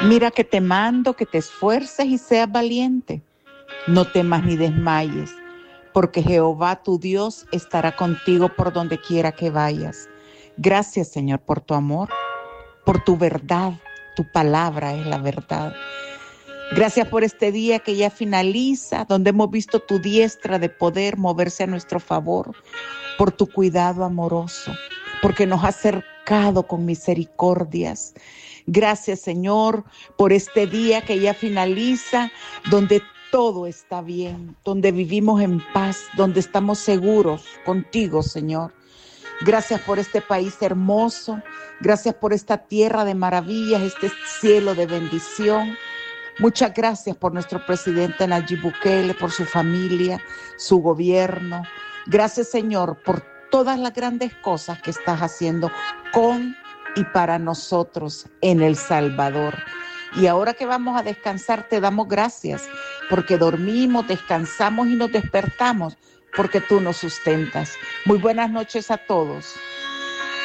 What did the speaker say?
Mira que te mando, que te esfuerces y seas valiente. No temas ni desmayes, porque Jehová tu Dios estará contigo por donde quiera que vayas. Gracias, Señor, por tu amor, por tu verdad. Tu palabra es la verdad. Gracias por este día que ya finaliza, donde hemos visto tu diestra de poder moverse a nuestro favor, por tu cuidado amoroso, porque nos has cercado con misericordias. Gracias, Señor, por este día que ya finaliza, donde todo está bien, donde vivimos en paz, donde estamos seguros contigo, Señor. Gracias por este país hermoso, gracias por esta tierra de maravillas, este cielo de bendición. Muchas gracias por nuestro presidente Nayib Bukele, por su familia, su gobierno. Gracias, Señor, por todas las grandes cosas que estás haciendo con y para nosotros en El Salvador. Y ahora que vamos a descansar, te damos gracias, porque dormimos, descansamos y nos despertamos, porque tú nos sustentas. Muy buenas noches a todos.